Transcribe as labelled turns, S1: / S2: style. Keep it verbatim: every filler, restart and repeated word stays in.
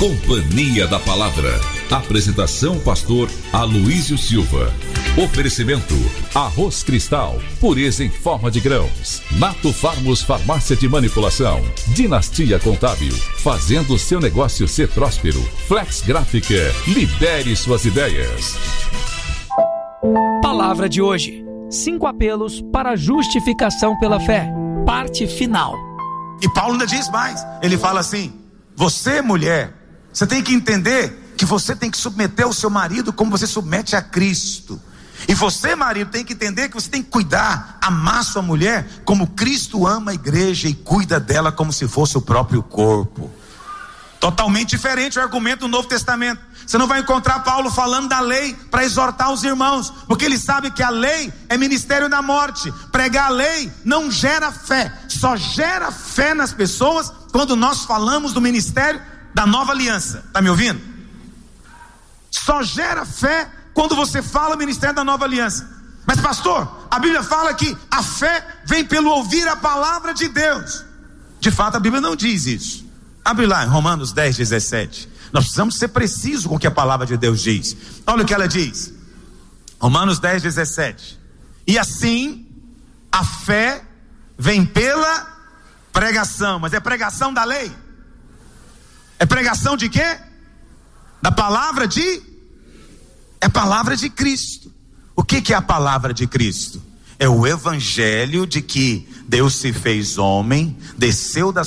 S1: Companhia da Palavra. Apresentação pastor Aloísio Silva. Oferecimento Arroz Cristal, pureza em forma de grãos. Nato Farmos Farmácia de Manipulação. Dinastia Contábil, fazendo seu negócio ser próspero. Flex Gráfica, lidere suas ideias.
S2: Palavra de hoje: cinco apelos para justificação pela fé. Parte final.
S3: E Paulo ainda diz mais. Ele fala assim: você, mulher, você tem que entender que você tem que submeter o seu marido como você submete a Cristo. E você, marido, tem que entender que você tem que cuidar, amar sua mulher como Cristo ama a igreja e cuida dela como se fosse o próprio corpo. Totalmente diferente o argumento do Novo Testamento. Você não vai encontrar Paulo falando da lei para exortar os irmãos, porque ele sabe que a lei é ministério da morte. Pregar a lei não gera fé, só gera fé nas pessoas quando nós falamos do ministério da nova aliança. Está me ouvindo? Só gera fé quando você fala o ministério da nova aliança. Mas pastor, a Bíblia fala que a fé vem pelo ouvir a palavra de Deus. De fato a Bíblia não diz isso. Abre lá em Romanos dez, dezessete. Nós precisamos ser precisos com o que a palavra de Deus diz. Olha o que ela diz. Romanos dez, dezessete. E assim a fé vem pela pregação. Mas é pregação da lei? É pregação de quê? Da palavra de... É palavra de Cristo. O que que é a palavra de Cristo? É o evangelho de que Deus se fez homem, desceu da